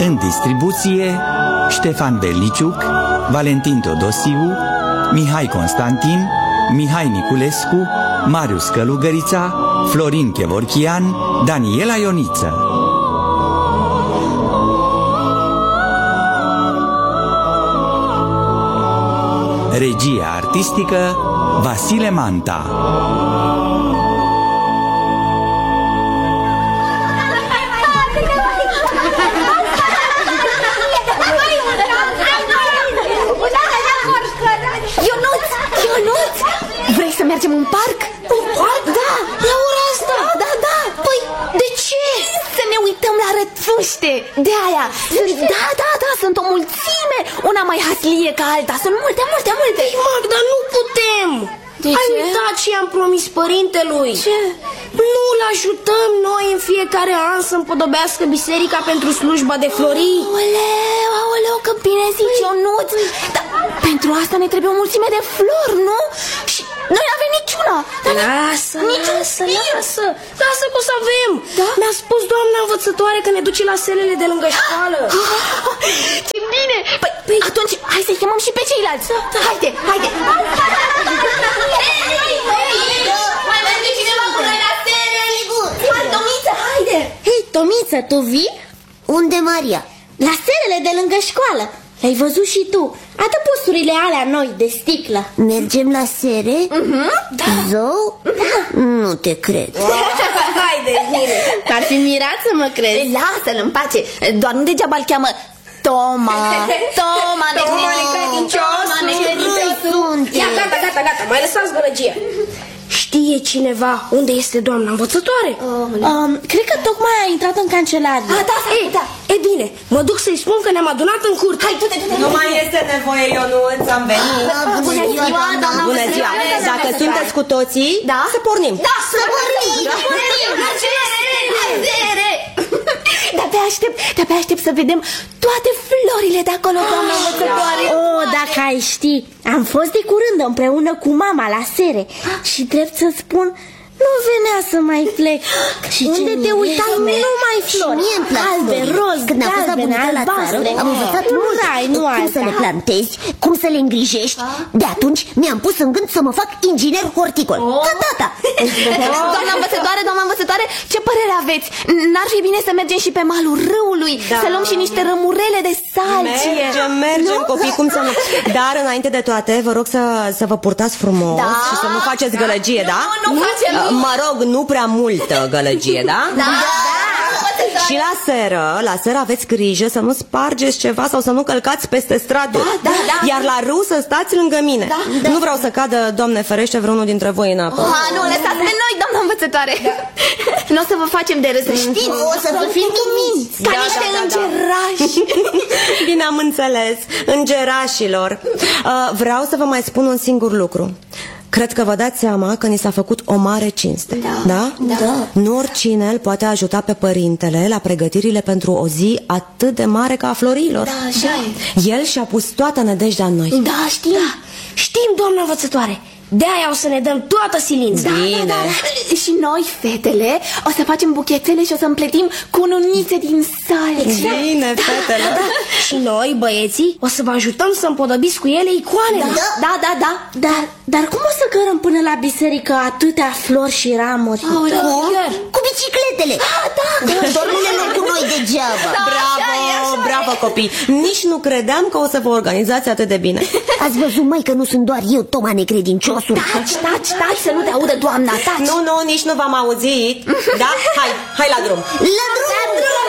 În distribuție Ștefan Belniciuc, Valentin Todosiu, Mihai Constantin, Mihai Niculescu, Marius Călugărița, Florin Chevorchian, Daniela Ioniță. Regia artistică Vasile Manta. Ionuț, vrei să mergem în parc? În parc? Da, la ora asta. Da. Păi, de ce? Să ne uităm la rățuște. De aia. Da, sunt o mulțime. Una mai haslie ca alta. Sunt multe. Ei, Magda, nu putem. Ai uitat ce i-am promis părintelui? Ce? Nu-l ajutăm noi în fiecare an să împodobească biserica pentru slujba de flori. Aoleu, că bine zici, Ionuț. Dar pentru asta ne trebuie o mulțime de flori, nu? Și noi n-avem niciuna. Lasă că o să avem. Da? Mi-a spus doamna învățătoare că ne duce la selele de lângă școală. Ce bine. Păi atunci hai să-i chemăm și pe ceilalți. Haide. Mai merge cineva cu noi la sere? Hai, Tomiță, haide. Hei, Tomiță, tu vii? Unde, Maria? La selele de lângă școală. L-ai văzut și tu. Adă posturile alea noi de sticlă. Mergem la sere? Da. Zou? Nu te cred. Haide, bine. Ar fi mirat să mă crezi. Lasă-l în pace. Doar nu degeaba îl cheamă Toma necredinciosul. Ia, gata, mai lăsați gălăgia. Știe cineva unde este doamna învățătoare? Cred că tocmai a intrat în cancelarie. Da. E bine, mă duc să-i spun că ne-am adunat în curte. Hai, du-te. Nu mai este nevoie, Ionuț, am venit. Bună ziua, doamna. Bună ziua. Dacă sunteți cu toții, să pornim. Da, să pornim. De-abia aștept să vedem toate florile de acolo, doamna învățătoare. Dacă ai ști, am fost de curând împreună cu mama la sere și drept să spun, nu venea să mai plec. Și unde te uitai, numai flori. Mie îmi plac albe, roz, când am fost la bunica la țară, am învățat mult cum să le plantezi, cum să le îngrijești. De atunci mi-am pus în gând să mă fac inginer horticol, ca tata. Doamna învățătoare, ce părere aveți? N-ar fi bine să mergem și pe malul râului, să luăm și niște rămurele de salcie? Mergem, copii, cum să nu. Dar înainte de toate, vă rog să vă purtați frumos și să nu faceți gălăgie, da? Nu facem. Mă rog, nu prea multă gălăgie, da? Da. Și la seră aveți grijă să nu spargeți ceva sau să nu călcați peste straduri. Iar la râu să stați lângă mine. Nu vreau să cadă, Doamne ferește, vreunul dintre voi în apă. Nu, lăsați pe noi, doamna învățătoare. Nu o să vă facem de râs, să știți. O să fim tumiți. Ca niște îngerași. Bine, am înțeles. Îngerașilor. Vreau să vă mai spun un singur lucru. Cred că vă dați seama că ni s-a făcut o mare cinste. Da? Nu oricine îl poate ajuta pe părintele la pregătirile pentru o zi atât de mare ca a florilor. Da, așa e. El și-a pus toată nădejdea în noi. Da, știm, doamna învățătoare. De-aia o să ne dăm toată silința. Bine. Și noi, fetele, o să facem buchetele și o să împletim cununițe din salcie. Bine, fetele. Și noi, băieții, o să vă ajutăm să împodobiți cu ele icoanele. Da. Dar cum o să cărăm până la biserică atâtea flori și ramuri? Cu bicicletele. Doar nu le luăm cu noi degeaba. Bravo, copii. Nici nu credeam că o să vă organizați atât de bine. Ați văzut, mai că nu sunt doar eu, Toma necredinciosul? Taci, să nu te audă doamna, taci. Nu, nici nu v-am auzit. Da? Hai la drum. La drum!